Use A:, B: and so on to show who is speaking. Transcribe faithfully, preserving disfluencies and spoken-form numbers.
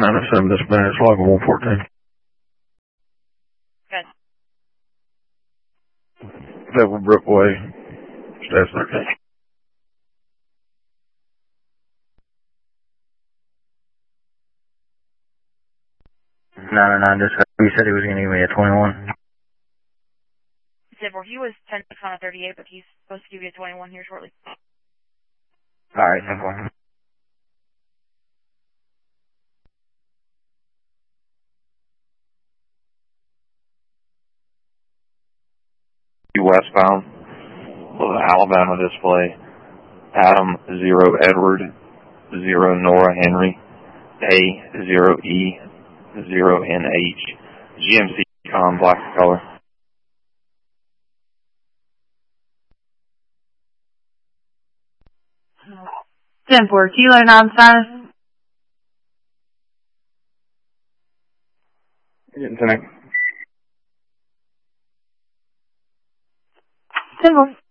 A: nine oh seven dispatch, log one fourteen.
B: Good.
A: Pebblebrook Way, staff thirteen.
C: nine oh nine dispatch, you said he was going to give me a twenty-one.
B: He said, well, he was ten on a thirty-eight, but he's supposed to give you a twenty-one here shortly.
C: Alright, no problem.
D: Westbound, Alabama display, Adam zero Edward, zero Nora Henry, A zero E, zero N H, G M C com, black color.
E: ten four, Kilo non-status.
C: Getting tonight.
E: ten four.